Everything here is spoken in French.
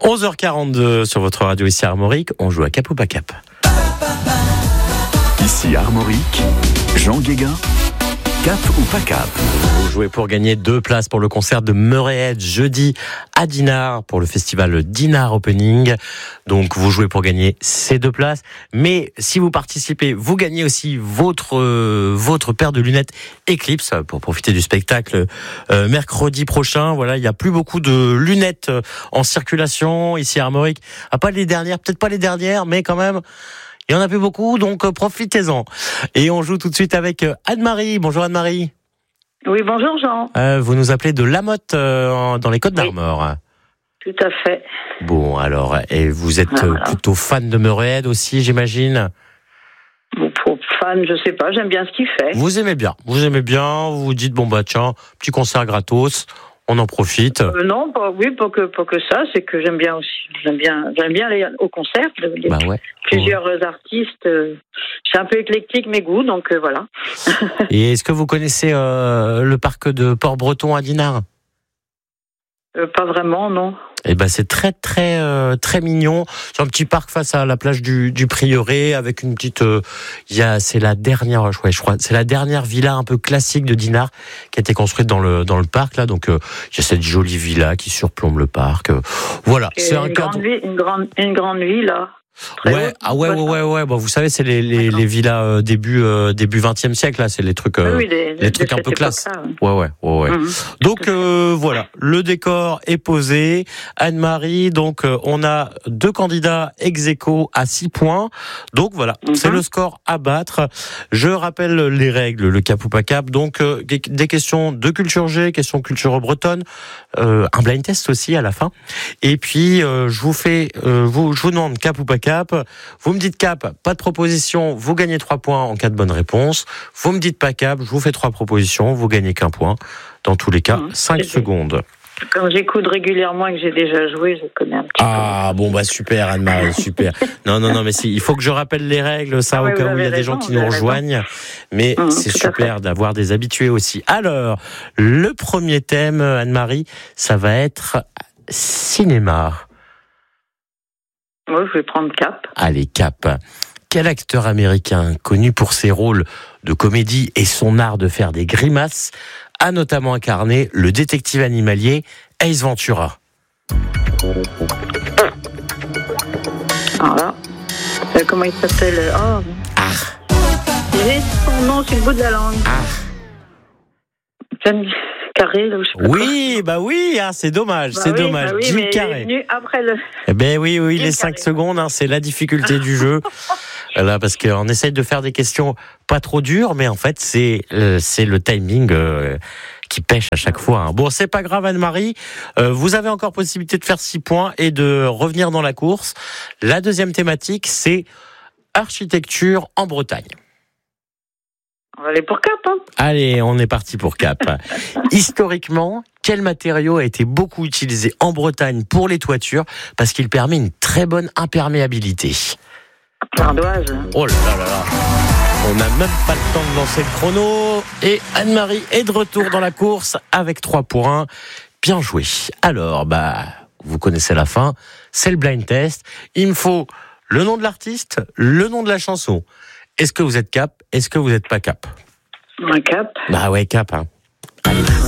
11h42 sur votre radio ici à Armorique. On joue à Cap ou pas Cap. Ici Armorique, Jean Guéguin, Cap ou pas Cap. Vous jouez pour gagner 2 places pour le concert de Murray Head jeudi à Dinard pour le festival Dinard Opening. Donc vous jouez pour gagner ces 2 places. Mais si vous participez, vous gagnez aussi votre paire de lunettes Eclipse pour profiter du spectacle mercredi prochain. Voilà, il y a plus beaucoup de lunettes en circulation ici à Armorique. Pas les dernières, peut-être pas les dernières, mais quand même. Il y en a plus beaucoup, donc profitez-en. Et on joue tout de suite avec Anne-Marie. Bonjour Anne-Marie. Oui, bonjour Jean. Vous nous appelez de Lamotte dans les Côtes-d'Armor. Tout à fait. Bon, alors, et vous êtes plutôt fan de Murray Head aussi, j'imagine? Bon, pour fan, je sais pas, j'aime bien ce qu'il fait. Vous aimez bien, vous vous dites, bon bah tiens, petit concert gratos, on en profite. Non, pas que ça, c'est que j'aime bien aussi. J'aime bien aller au concert. Plusieurs artistes. C'est un peu éclectique mes goûts, donc voilà. Et est-ce que vous connaissez le parc de Port-Breton à Dinard? Pas vraiment, non. Eh ben c'est très très mignon. C'est un petit parc face à la plage du Prieuré avec une petite. C'est la dernière, je crois, c'est la dernière villa un peu classique de Dinard qui a été construite dans le parc là. Donc il y a cette jolie villa qui surplombe le parc. Voilà, c'est un cadre. Une grande villa. Ouais, ouais. Bon, vous savez, c'est les villas début 20e siècle là, c'est les trucs les trucs un peu classe. Ouais. Donc voilà, le décor est posé. Anne-Marie, donc on a 2 candidats ex aequo à 6 points. Donc voilà, c'est le score à battre. Je rappelle les règles, le cap ou pas cap. Donc des questions de culture G, questions culture bretonne, un blind test aussi à la fin. Et puis je vous demande cap ou pas cap. Vous me dites cap, pas de proposition, vous gagnez 3 points en cas de bonne réponse. Vous me dites pas cap, je vous fais 3 propositions, vous gagnez qu'1 point. Dans tous les cas, 5 secondes. Comme j'écoute régulièrement et que j'ai déjà joué, je connais un petit peu. Ah bon bah super Anne-Marie, super. Non mais il faut que je rappelle les règles, ça au cas où il y a des gens qui nous rejoignent. Mais c'est super d'avoir des habitués aussi. Alors, le premier thème, Anne-Marie, ça va être cinéma. Oui, je vais prendre cap. Allez, cap. Quel acteur américain, connu pour ses rôles de comédie et son art de faire des grimaces, a notamment incarné le détective animalier Ace Ventura? Voilà. Comment il s'appelle? J'ai son nom sur le bout de la langue. Carré, là, où je sais pas oui, c'est dommage, dommage. Jim Carrey. Il est venu après le. Oui, les 5 secondes, c'est la difficulté du jeu. Là, parce qu'on essaye de faire des questions pas trop dures, mais en fait, c'est le timing qui pêche à chaque fois. Bon, c'est pas grave, Anne-Marie. Vous avez encore possibilité de faire 6 points et de revenir dans la course. La deuxième thématique, c'est architecture en Bretagne. On va aller pour cap, hein. Allez, on est parti pour cap. Historiquement, quel matériau a été beaucoup utilisé en Bretagne pour les toitures parce qu'il permet une très bonne imperméabilité? L'ardoise. Oh là là. On n'a même pas le temps de lancer le chrono. Et Anne-Marie est de retour dans la course avec 3 points. Bien joué. Alors, vous connaissez la fin. C'est le blind test. Il me faut le nom de l'artiste, le nom de la chanson. Est-ce que vous êtes cap? Est-ce que vous n'êtes pas cap? Un cap. Ouais, cap. Allez.